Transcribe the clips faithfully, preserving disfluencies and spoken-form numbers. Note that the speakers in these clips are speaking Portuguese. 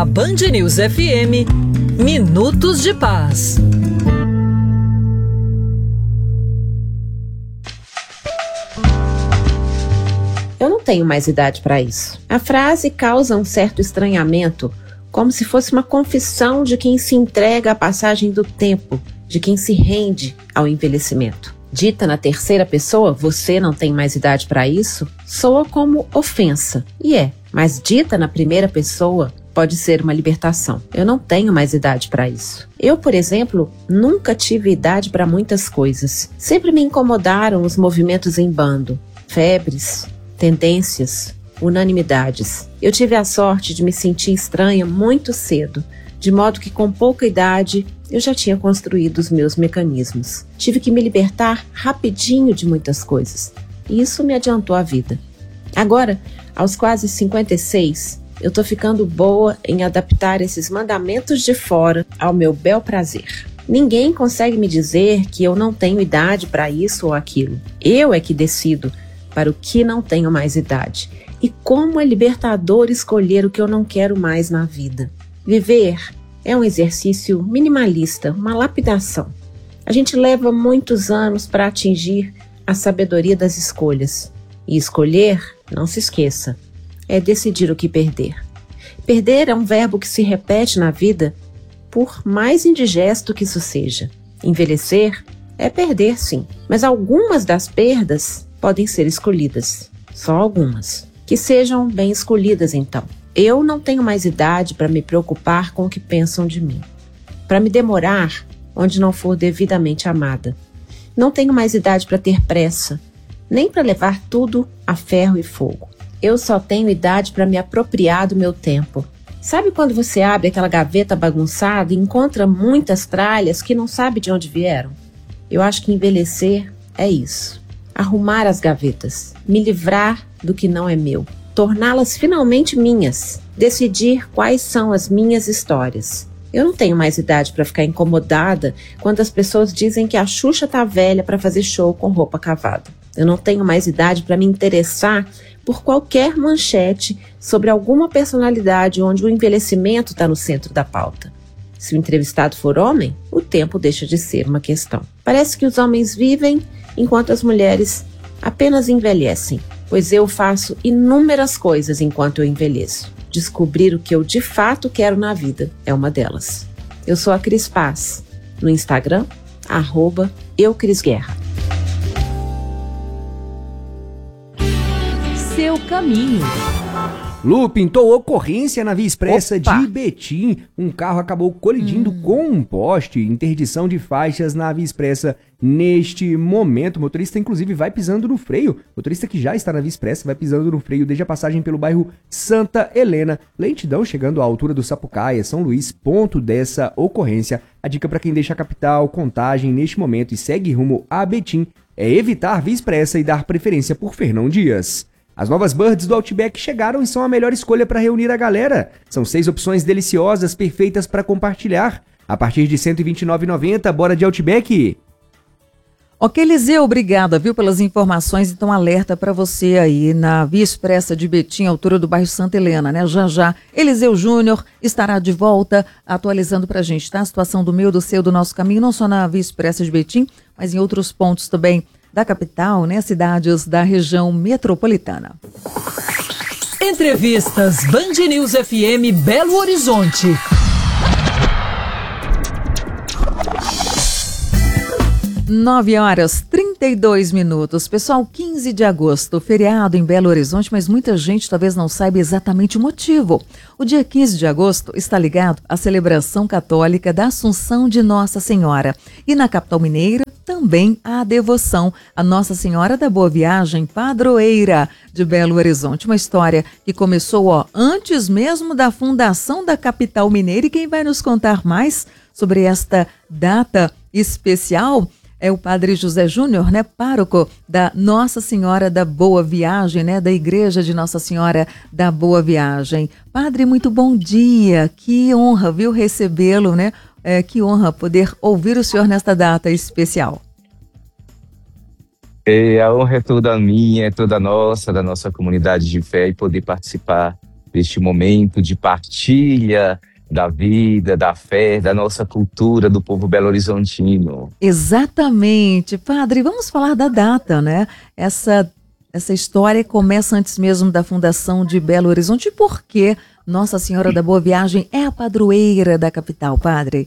Na Band News F M, Minutos de Paz. Eu não tenho mais idade para isso. A frase causa um certo estranhamento, como se fosse uma confissão de quem se entrega à passagem do tempo, de quem se rende ao envelhecimento. Dita na terceira pessoa, você não tem mais idade para isso, soa como ofensa. E é, mas dita na primeira pessoa, pode ser uma libertação. Eu não tenho mais idade para isso. Eu, por exemplo, nunca tive idade para muitas coisas. Sempre me incomodaram os movimentos em bando, febres, tendências, unanimidades. Eu tive a sorte de me sentir estranha muito cedo, de modo que com pouca idade eu já tinha construído os meus mecanismos. Tive que me libertar rapidinho de muitas coisas, e isso me adiantou a vida. Agora, aos quase cinquenta e seis, eu tô ficando boa em adaptar esses mandamentos de fora ao meu bel prazer. Ninguém consegue me dizer que eu não tenho idade para isso ou aquilo. Eu é que decido para o que não tenho mais idade. E como é libertador escolher o que eu não quero mais na vida. Viver é um exercício minimalista, uma lapidação. A gente leva muitos anos para atingir a sabedoria das escolhas. E escolher, não se esqueça, é decidir o que perder. Perder é um verbo que se repete na vida, por mais indigesto que isso seja. Envelhecer é perder, sim, mas algumas das perdas podem ser escolhidas, só algumas. Que sejam bem escolhidas, então. Eu não tenho mais idade para me preocupar com o que pensam de mim, para me demorar onde não for devidamente amada. Não tenho mais idade para ter pressa, nem para levar tudo a ferro e fogo. Eu só tenho idade para me apropriar do meu tempo. Sabe quando você abre aquela gaveta bagunçada e encontra muitas tralhas que não sabe de onde vieram? Eu acho que envelhecer é isso. Arrumar as gavetas, me livrar do que não é meu, torná-las finalmente minhas, decidir quais são as minhas histórias. Eu não tenho mais idade para ficar incomodada quando as pessoas dizem que a Xuxa tá velha para fazer show com roupa cavada. Eu não tenho mais idade para me interessar por qualquer manchete sobre alguma personalidade onde o envelhecimento está no centro da pauta. Se o entrevistado for homem, o tempo deixa de ser uma questão. Parece que os homens vivem enquanto as mulheres apenas envelhecem, pois eu faço inúmeras coisas enquanto eu envelheço. Descobrir o que eu de fato quero na vida é uma delas. Eu sou a Cris Paz, no Instagram, arroba eucrisguerra. Seu caminho. Lu, pintou ocorrência na Via Expressa Opa. de Betim. Um carro acabou colidindo hum. com um poste. Interdição de faixas na Via Expressa neste momento. O motorista, inclusive, vai pisando no freio. O motorista que já está na Via Expressa vai pisando no freio desde a passagem pelo bairro Santa Helena. Lentidão chegando à altura do Sapucaia, São Luís, ponto dessa ocorrência. A dica para quem deixa a capital, Contagem, neste momento e segue rumo a Betim é evitar Via Expressa e dar preferência por Fernão Dias. As novas Birds do Outback chegaram e são a melhor escolha para reunir a galera. São seis opções deliciosas, perfeitas para compartilhar. A partir de cento e vinte e nove reais e noventa centavos, bora de Outback. Ok, Eliseu, obrigada, viu, pelas informações. Então, alerta para você aí na Via Expressa de Betim, altura do bairro Santa Helena, né? Já já, Eliseu Júnior estará de volta atualizando para a gente, tá? A situação do meu, do seu, do nosso caminho, não só na Via Expressa de Betim, mas em outros pontos também da capital, né? Cidades da região metropolitana. Entrevistas Band News F M Belo Horizonte. nove horas e trinta e dois minutos. Pessoal, quinze de agosto, feriado em Belo Horizonte, mas muita gente talvez não saiba exatamente o motivo. O dia quinze de agosto está ligado à celebração católica da Assunção de Nossa Senhora. E na capital mineira, também a devoção à Nossa Senhora da Boa Viagem, padroeira de Belo Horizonte. Uma história que começou ó, antes mesmo da fundação da capital mineira. E quem vai nos contar mais sobre esta data especial é o Padre José Júnior, né, pároco da Nossa Senhora da Boa Viagem, né, da Igreja de Nossa Senhora da Boa Viagem. Padre, muito bom dia, que honra, viu, recebê-lo, né, é, que honra poder ouvir o senhor nesta data especial. E a honra é toda minha, é toda nossa, da nossa comunidade de fé, e poder participar deste momento de partilha da vida, da fé, da nossa cultura, do povo belo-horizontino. Exatamente. Padre, vamos falar da data, né? Essa, essa história começa antes mesmo da fundação de Belo Horizonte. E por que Nossa Senhora da Boa Viagem é a padroeira da capital, Padre?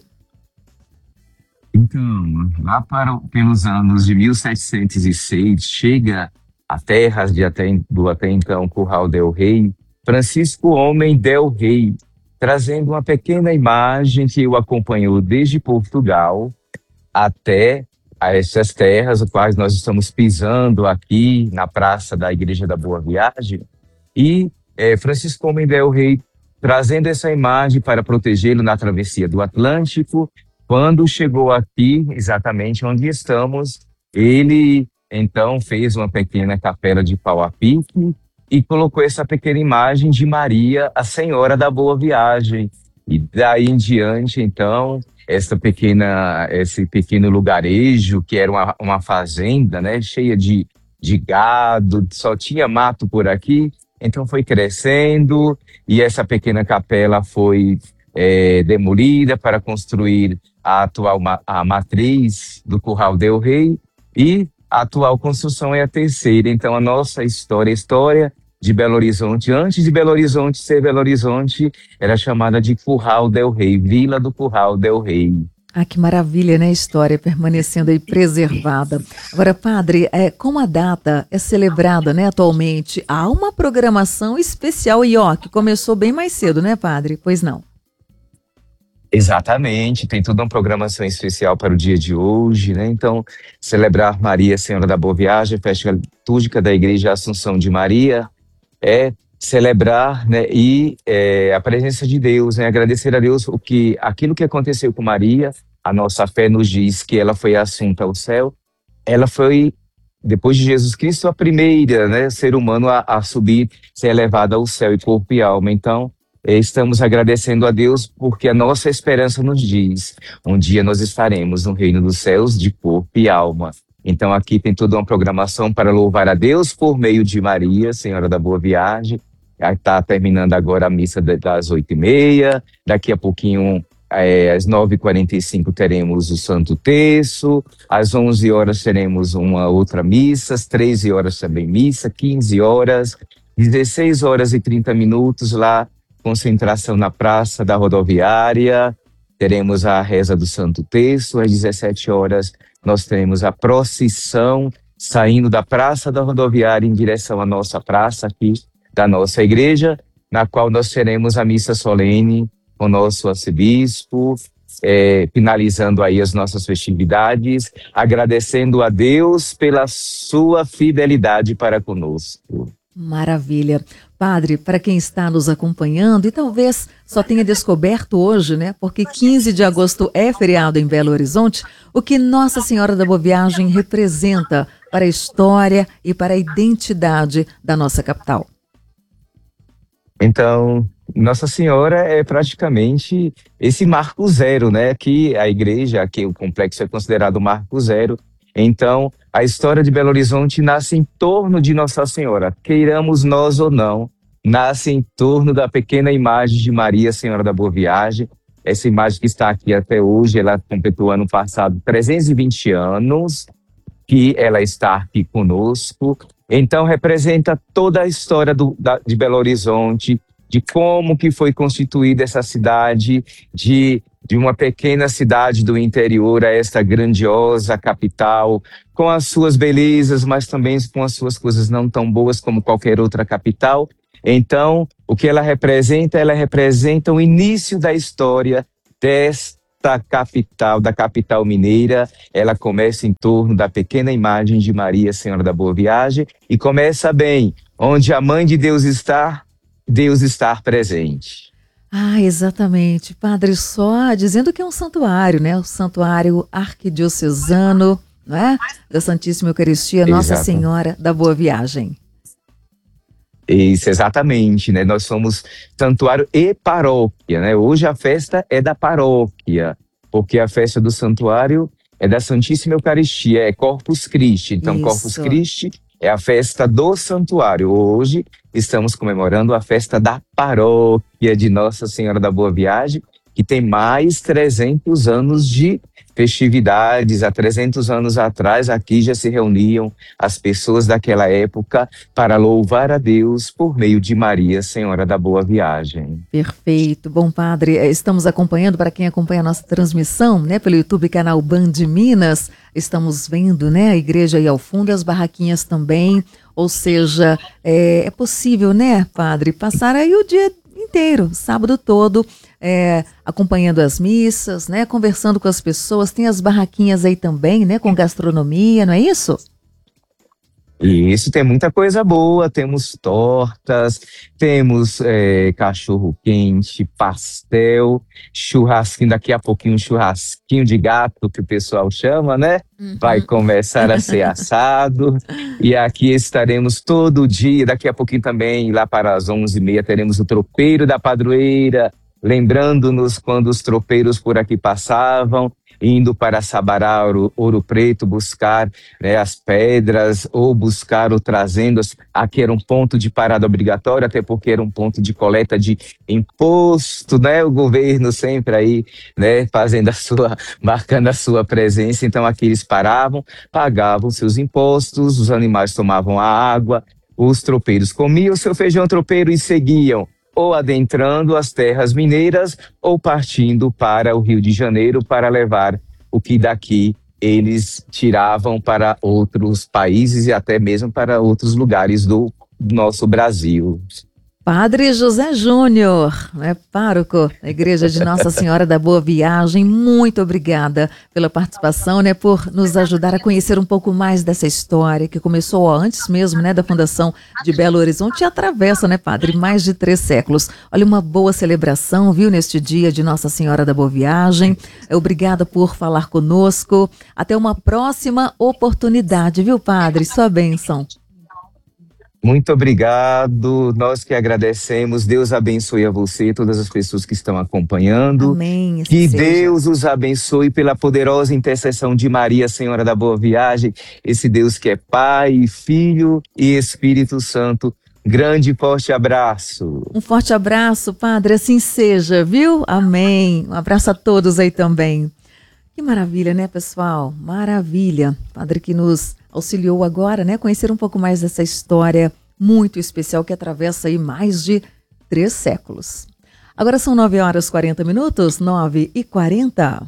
Então, lá para, pelos anos de mil setecentos e seis, chega a terras de até, do até então Curral del Rei, Francisco Homem del Rei, trazendo uma pequena imagem que o acompanhou desde Portugal até a essas terras, as quais nós estamos pisando aqui na praça da Igreja da Boa Viagem, e é, Francisco Homem del Rei trazendo essa imagem para protegê-lo na travessia do Atlântico. Quando chegou aqui, exatamente onde estamos, ele então fez uma pequena capela de pau a pique e colocou essa pequena imagem de Maria, a Senhora da Boa Viagem. E daí em diante, então, essa pequena, esse pequeno lugarejo, que era uma, uma fazenda, né, cheia de, de gado, só tinha mato por aqui, então foi crescendo e essa pequena capela foi é, demolida para construir a atual ma- a matriz do Curral del Rei, e a atual construção é a terceira. Então a nossa história, a história de Belo Horizonte, antes de Belo Horizonte ser Belo Horizonte, era chamada de Curral del Rei, Vila do Curral del Rei. Ah, que maravilha, né? A história permanecendo aí preservada. Agora, Padre, é, como a data é celebrada, né, atualmente, há uma programação especial e ó, que começou bem mais cedo, né, Padre? Pois não. Exatamente, tem toda uma programação especial para o dia de hoje, né? Então, celebrar Maria, Senhora da Boa Viagem, festa litúrgica da Igreja Assunção de Maria, é celebrar, né, e é, a presença de Deus, né? Agradecer a Deus o que, aquilo que aconteceu com Maria. A nossa fé nos diz que ela foi assunta ao céu. Ela foi, depois de Jesus Cristo, a primeira, né, ser humano a, a subir, ser elevada ao céu em corpo e alma. Então, estamos agradecendo a Deus porque a nossa esperança nos diz: um dia nós estaremos no reino dos céus de corpo e alma. Então aqui tem toda uma programação para louvar a Deus por meio de Maria, Senhora da Boa Viagem. Está terminando agora a missa das oito e meia, daqui a pouquinho, é, às nove e quarenta e cinco, teremos o Santo Terço, às onze horas teremos uma outra missa, às treze horas também missa, quinze horas, dezesseis horas e trinta minutos lá, concentração na Praça da Rodoviária, teremos a reza do Santo Terço. Às dezessete horas nós teremos a procissão saindo da Praça da Rodoviária em direção à nossa praça aqui da nossa igreja, na qual nós teremos a missa solene com o nosso arcebispo, é, finalizando aí as nossas festividades, agradecendo a Deus pela sua fidelidade para conosco. Maravilha. Padre, para quem está nos acompanhando e talvez só tenha descoberto hoje, né, porque quinze de agosto é feriado em Belo Horizonte, o que Nossa Senhora da Boa Viagem representa para a história e para a identidade da nossa capital. Então, Nossa Senhora é praticamente esse marco zero, né? Que a igreja, aqui o complexo é considerado marco zero. Então, a história de Belo Horizonte nasce em torno de Nossa Senhora, queiramos nós ou não, nasce em torno da pequena imagem de Maria, Senhora da Boa Viagem. Essa imagem que está aqui até hoje, ela completou ano passado trezentos e vinte anos que ela está aqui conosco. Então, representa toda a história do, da, de Belo Horizonte, de como que foi constituída essa cidade, de, de uma pequena cidade do interior a esta grandiosa capital, com as suas belezas, mas também com as suas coisas não tão boas como qualquer outra capital. Então, o que ela representa? Ela representa o início da história desta capital, da capital mineira. Ela começa em torno da pequena imagem de Maria, Senhora da Boa Viagem, e começa bem, onde a Mãe de Deus está, Deus está presente. Ah, exatamente. Padre, só dizendo que é um santuário, né? O santuário arquidiocesano, não é? Da Santíssima Eucaristia, Nossa Exato. Senhora da Boa Viagem. Isso, exatamente, né? Nós somos santuário e paróquia, né? Hoje a festa é da paróquia, porque a festa do santuário é da Santíssima Eucaristia, é Corpus Christi. Então, Isso. Corpus Christi é a festa do santuário. Hoje estamos comemorando a festa da paróquia de Nossa Senhora da Boa Viagem, que tem mais trezentos anos de festividades. Há trezentos anos atrás, aqui já se reuniam as pessoas daquela época para louvar a Deus por meio de Maria, Senhora da Boa Viagem. Perfeito. Bom, padre, estamos acompanhando, para quem acompanha a nossa transmissão, né, pelo YouTube, canal Band Minas, estamos vendo, né, a igreja aí ao fundo, as barraquinhas também, ou seja, é, é possível, né, padre, passar aí o dia inteiro, sábado todo, é, acompanhando as missas, né, conversando com as pessoas. Tem as barraquinhas aí também, né, com gastronomia, não é isso? Isso, tem muita coisa boa, temos tortas, temos é, cachorro quente, pastel, churrasquinho, daqui a pouquinho um churrasquinho de gato, que o pessoal chama, né? Uhum. Vai começar a ser assado, e aqui estaremos todo dia, daqui a pouquinho também, lá para as onze e meia, teremos o tropeiro da padroeira, lembrando-nos quando os tropeiros por aqui passavam, indo para Sabará, Ouro, Ouro Preto, buscar, né, as pedras, ou buscar ou trazendo. Aqui era um ponto de parada obrigatória, até porque era um ponto de coleta de imposto, né? O governo sempre aí, né, fazendo a sua, marcando a sua presença. Então aqui eles paravam, pagavam seus impostos, os animais tomavam a água, os tropeiros comiam seu feijão tropeiro e seguiam, ou adentrando as terras mineiras, ou partindo para o Rio de Janeiro para levar o que daqui eles tiravam para outros países e até mesmo para outros lugares do nosso Brasil. Padre José Júnior, né, pároco da Igreja de Nossa Senhora da Boa Viagem, muito obrigada pela participação, né, por nos ajudar a conhecer um pouco mais dessa história que começou antes mesmo, né, da fundação de Belo Horizonte e atravessa, né, padre, mais de três séculos. Olha, uma boa celebração, viu, neste dia de Nossa Senhora da Boa Viagem. Obrigada por falar conosco. Até uma próxima oportunidade, viu, padre? Sua bênção. Muito obrigado, nós que agradecemos. Deus abençoe a você e todas as pessoas que estão acompanhando. Amém. Que seja. Deus os abençoe pela poderosa intercessão de Maria, Senhora da Boa Viagem, esse Deus que é Pai, Filho e Espírito Santo. Grande e forte abraço. Um forte abraço, padre, assim seja, viu? Amém. Um abraço a todos aí também. Que maravilha, né, pessoal? Maravilha. Padre que nos auxiliou agora, né, conhecer um pouco mais dessa história muito especial que atravessa aí mais de três séculos. Agora são nove horas e quarenta minutos, nove e quarenta.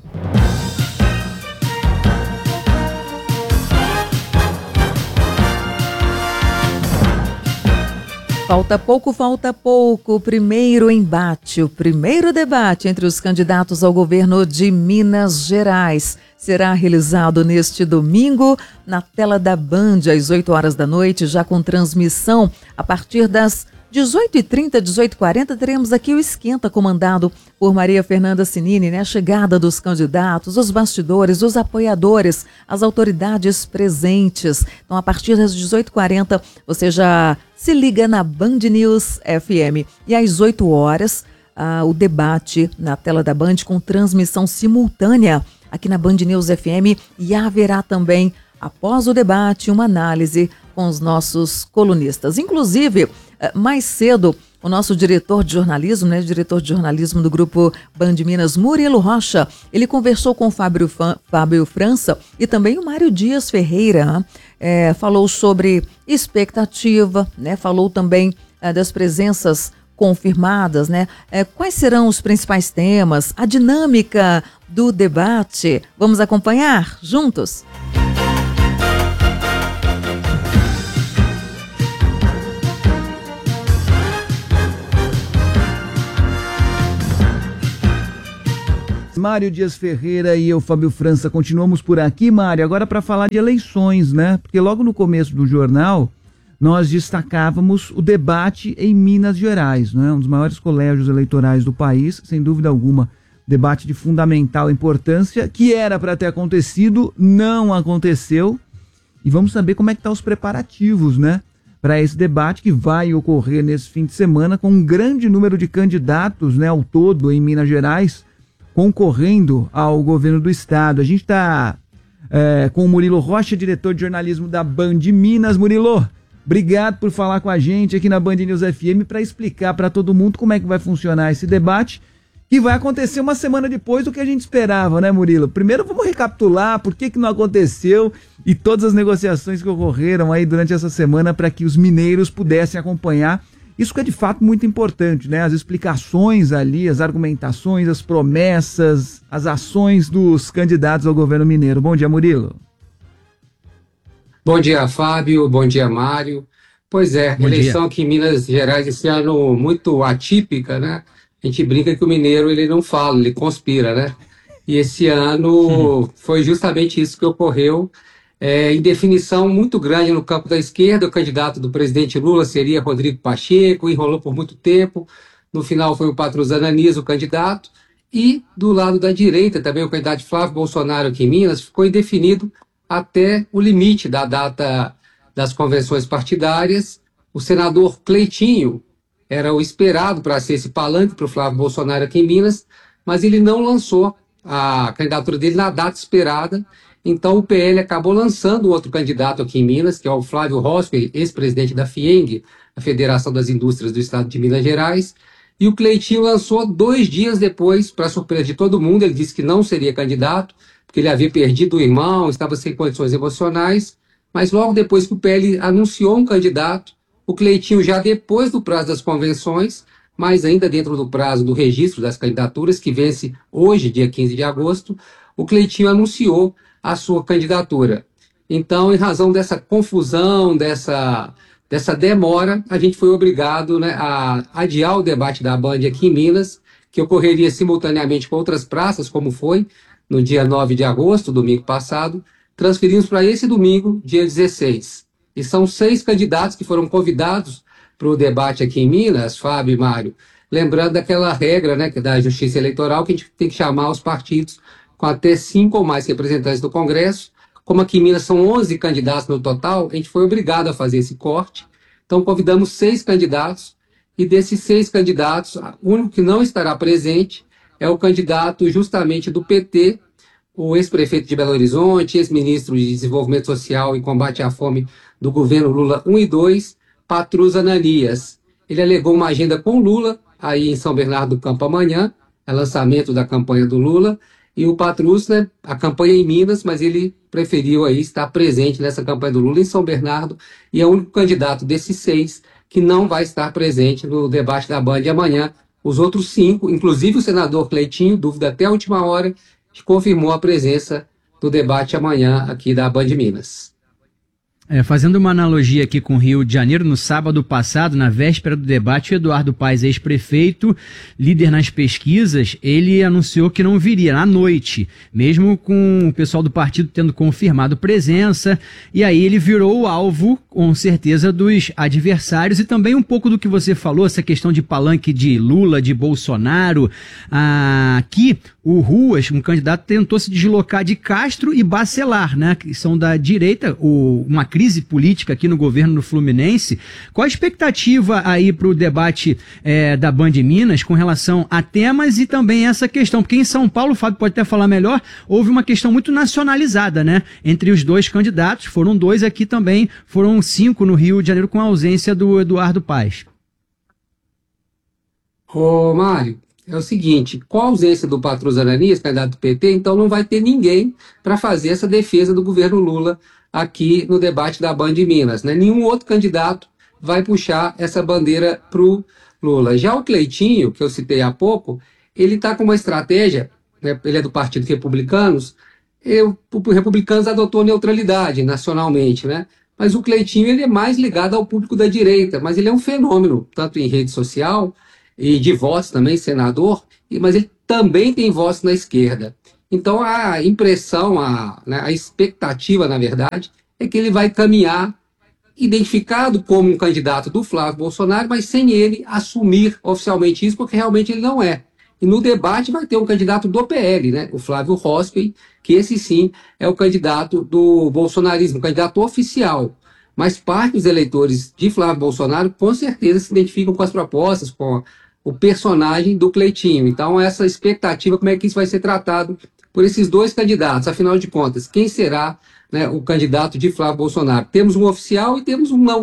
Falta pouco, falta pouco. O primeiro embate, o primeiro debate entre os candidatos ao governo de Minas Gerais será realizado neste domingo na tela da Band, às oito horas da noite, já com transmissão a partir das dezoito e trinta, dezoito e quarenta, teremos aqui o Esquenta, comandado por Maria Fernanda Cinini, né? A chegada dos candidatos, os bastidores, os apoiadores, as autoridades presentes. Então, a partir das dezoito e quarenta, você já se liga na Band News F M. E às oito horas, ah, o debate na tela da Band com transmissão simultânea aqui na Band News F M. E haverá também, após o debate, uma análise com os nossos colunistas. Inclusive, mais cedo, o nosso diretor de jornalismo, né, diretor de jornalismo do Grupo Band Minas, Murilo Rocha, ele conversou com o Fábio, Fábio França e também o Mário Dias Ferreira, é, falou sobre expectativa, né, falou também é, das presenças confirmadas, né, é, quais serão os principais temas, a dinâmica do debate. Vamos acompanhar juntos? Mário Dias Ferreira e eu, Fábio França, continuamos por aqui, Mário, agora para falar de eleições, né? Porque logo no começo do jornal, nós destacávamos o debate em Minas Gerais, né? Um dos maiores colégios eleitorais do país, sem dúvida alguma, debate de fundamental importância, que era para ter acontecido, não aconteceu. E vamos saber como é que estão os preparativos, né? Para esse debate que vai ocorrer nesse fim de semana, com um grande número de candidatos, né, ao todo em Minas Gerais, concorrendo ao governo do estado. A gente está é, com o Murilo Rocha, diretor de jornalismo da Band Minas. Murilo, obrigado por falar com a gente aqui na Band News F M para explicar para todo mundo como é que vai funcionar esse debate, que vai acontecer uma semana depois do que a gente esperava, né, Murilo? Primeiro vamos recapitular por que que não aconteceu e todas as negociações que ocorreram aí durante essa semana para que os mineiros pudessem acompanhar. Isso que é de fato muito importante, né? As explicações ali, as argumentações, as promessas, as ações dos candidatos ao governo mineiro. Bom dia, Murilo. Bom dia, Fábio. Bom dia, Mário. Pois é, Bom eleição dia. aqui em Minas Gerais esse ano muito atípica, né? A gente brinca que o mineiro ele não fala, ele conspira, né? E esse ano uhum. foi justamente isso que ocorreu. É, em definição muito grande no campo da esquerda, o candidato do presidente Lula seria Rodrigo Pacheco, enrolou por muito tempo. No final foi o Patrus Ananias o candidato. E do lado da direita também o candidato Flávio Bolsonaro aqui em Minas ficou indefinido até o limite da data das convenções partidárias. O senador Cleitinho era o esperado para ser esse palanque para o Flávio Bolsonaro aqui em Minas, mas ele não lançou a candidatura dele na data esperada. Então o P L acabou lançando outro candidato aqui em Minas, que é o Flávio Rosper, ex-presidente da FIENG, a Federação das Indústrias do Estado de Minas Gerais. E o Cleitinho lançou dois dias depois, para surpresa de todo mundo. Ele disse que não seria candidato, porque ele havia perdido o irmão, estava sem condições emocionais. Mas logo depois que o P L anunciou um candidato, o Cleitinho, já depois do prazo das convenções, mas ainda dentro do prazo do registro das candidaturas, que vence hoje, dia quinze de agosto, o Cleitinho anunciou a sua candidatura. Então, em razão dessa confusão, dessa, dessa demora, a gente foi obrigado, né, a adiar o debate da Band aqui em Minas, que ocorreria simultaneamente com outras praças, como foi no dia nove de agosto, domingo passado. Transferimos para esse domingo, dia dezesseis. E são seis candidatos que foram convidados para o debate aqui em Minas, Fábio e Mário. Lembrando daquela regra, né, que é da Justiça Eleitoral, que a gente tem que chamar os partidos com até cinco ou mais representantes do Congresso. Como aqui em Minas são onze candidatos no total, a gente foi obrigado a fazer esse corte. Então convidamos seis candidatos, e desses seis candidatos, o único que não estará presente é o candidato justamente do P T, o ex-prefeito de Belo Horizonte, ex-ministro de Desenvolvimento Social e Combate à Fome do governo Lula um e dois, Patrus Ananias. Ele alegou uma agenda com Lula, aí em São Bernardo do Campo amanhã, é lançamento da campanha do Lula, e o Patrus, né, a campanha em Minas, mas ele preferiu aí estar presente nessa campanha do Lula em São Bernardo, e é o único candidato desses seis que não vai estar presente no debate da Band amanhã. Os outros cinco, inclusive o senador Cleitinho, dúvida até a última hora, confirmou a presença do debate amanhã aqui da Band Minas. É, fazendo uma analogia aqui com o Rio de Janeiro, no sábado passado, na véspera do debate, o Eduardo Paes, ex-prefeito, líder nas pesquisas, ele anunciou que não viria à noite, mesmo com o pessoal do partido tendo confirmado presença, e aí ele virou o alvo, com certeza, dos adversários, e também um pouco do que você falou, essa questão de palanque de Lula, de Bolsonaro. Aqui, o Ruas, um candidato, tentou se deslocar de Castro e Bacelar, né, que são da direita, o, uma crise política aqui no governo do Fluminense. Qual a expectativa aí para o debate é, da Band Minas com relação a temas e também essa questão? Porque em São Paulo, o Fábio pode até falar melhor, houve uma questão muito nacionalizada, né? Entre os dois candidatos, foram dois aqui também, foram cinco no Rio de Janeiro com a ausência do Eduardo Paes. Ô, Mário, é o seguinte, com a ausência do Patrus Ananias, candidato do P T, então não vai ter ninguém para fazer essa defesa do governo Lula aqui no debate da Band Minas, né? Nenhum outro candidato vai puxar essa bandeira para o Lula. Já o Cleitinho, que eu citei há pouco, ele está com uma estratégia, né? Ele é do Partido Republicanos, eu, o Republicanos adotou neutralidade nacionalmente, né? Mas o Cleitinho ele é mais ligado ao público da direita, mas ele é um fenômeno, tanto em rede social e de votos também, senador, mas ele também tem votos na esquerda. Então a impressão, a, né, a expectativa, na verdade, é que ele vai caminhar identificado como um candidato do Flávio Bolsonaro, mas sem ele assumir oficialmente isso, porque realmente ele não é. E no debate vai ter um candidato do P L, né, o Flávio Rosper, que esse sim é o candidato do bolsonarismo, o candidato oficial. Mas parte dos eleitores de Flávio Bolsonaro com certeza se identificam com as propostas, com o personagem do Cleitinho. Então essa expectativa, como é que isso vai ser tratado por esses dois candidatos. Afinal de contas, quem será, né, o candidato de Flávio Bolsonaro? Temos um oficial e temos um não